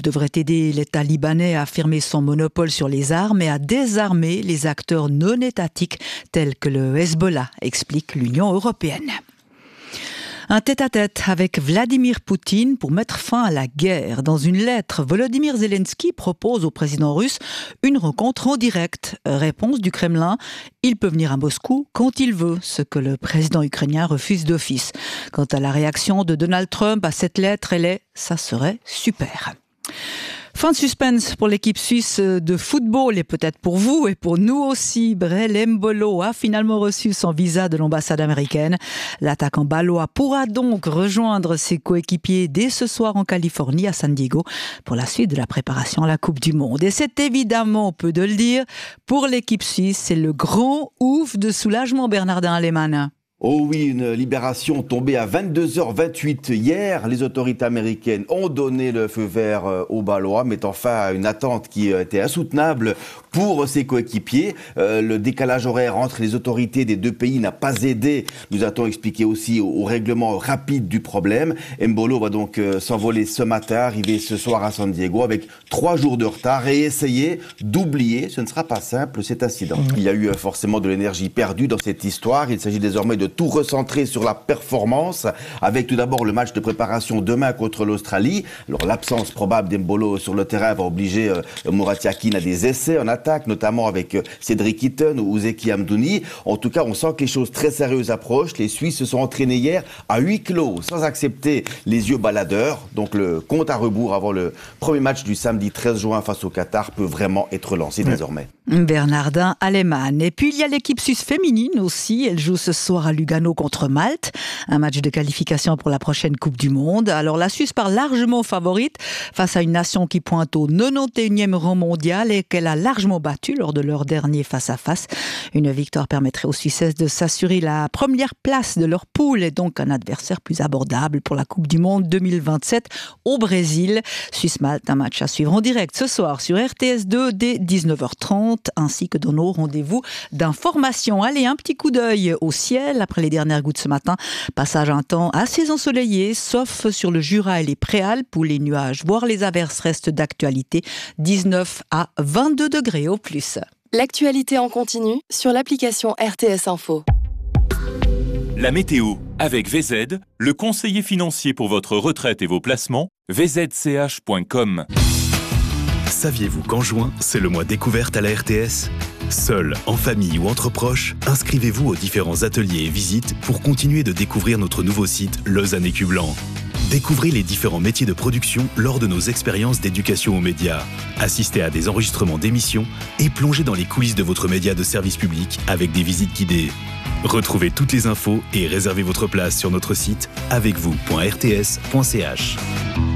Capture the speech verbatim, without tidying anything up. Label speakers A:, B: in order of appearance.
A: devrait aider l'État libanais à affirmer son monopole sur les armes et à désarmer les acteurs non étatiques tels que le Hezbollah, explique l'Union européenne. Un tête-à-tête avec Vladimir Poutine pour mettre fin à la guerre. Dans une lettre, Volodymyr Zelensky propose au président russe une rencontre en direct. Réponse du Kremlin, il peut venir à Moscou quand il veut, ce que le président ukrainien refuse d'office. Quant à la réaction de Donald Trump à cette lettre, elle est « ça serait super ». Fin de suspense pour l'équipe suisse de football et peut-être pour vous et pour nous aussi. Brel Embolo a finalement reçu son visa de l'ambassade américaine. L'attaquant balois pourra donc rejoindre ses coéquipiers dès ce soir en Californie, à San Diego, pour la suite de la préparation à la Coupe du Monde. Et c'est évidemment, on peut de le dire, pour l'équipe suisse, c'est le grand ouf de soulagement, Bernardin Alemann.
B: Oh oui, une libération tombée à vingt-deux heures vingt-huit hier. Les autorités américaines ont donné le feu vert aux Balois, mettant fin à une attente qui était insoutenable pour ses coéquipiers. Euh, le décalage horaire entre les autorités des deux pays n'a pas aidé, nous a-t-on expliqué aussi, au, au règlement rapide du problème. Embolo va donc euh, s'envoler ce matin, arriver ce soir à San Diego avec trois jours de retard et essayer d'oublier, ce ne sera pas simple, cet incident. Mmh. Il y a eu euh, forcément de l'énergie perdue dans cette histoire. Il s'agit désormais de tout recentrer sur la performance, avec tout d'abord le match de préparation demain contre l'Australie. Alors l'absence probable d'Embolo sur le terrain va obliger euh, Murat Yakin à des essais en attaque, notamment avec euh, Cédric Itten ou Zeki Amdouni. En tout cas, on sent que les choses très sérieuses approchent. Les Suisses se sont entraînés hier à huis clos, sans accepter les yeux baladeurs. Donc le compte à rebours avant le premier match du samedi treize juin face au Qatar peut vraiment être lancé mmh. désormais.
A: Bernardin Alemann. Et puis il y a l'équipe suisse féminine aussi. Elle joue ce soir à Lugano contre Malte. Un match de qualification pour la prochaine Coupe du Monde. Alors la Suisse part largement favorite face à une nation qui pointe au quatre-vingt-onze e rang mondial et qu'elle a largement battu lors de leur dernier face-à-face. Une victoire permettrait aux Suissesses de s'assurer la première place de leur poule et donc un adversaire plus abordable pour la Coupe du Monde deux mille vingt-sept au Brésil. Suisse-Malte, un match à suivre en direct ce soir sur R T S deux dès dix-neuf heures trente ainsi que dans nos rendez-vous d'information. Allez, un petit coup d'œil au ciel après les dernières gouttes ce matin. Passage un temps assez ensoleillé, sauf sur le Jura et les Préalpes où les nuages, voire les averses restent d'actualité. dix-neuf à vingt-deux degrés au plus.
C: L'actualité en continu sur l'application R T S Info.
D: La météo avec V Z, le conseiller financier pour votre retraite et vos placements, v z c h point com.
E: Saviez-vous qu'en juin, c'est le mois découverte à la R T S ? Seul, en famille ou entre proches, inscrivez-vous aux différents ateliers et visites pour continuer de découvrir notre nouveau site Lausanne Écu Blanc. Découvrez les différents métiers de production lors de nos expériences d'éducation aux médias. Assistez à des enregistrements d'émissions et plongez dans les coulisses de votre média de service public avec des visites guidées. Retrouvez toutes les infos et réservez votre place sur notre site avec vous point r t s point c h.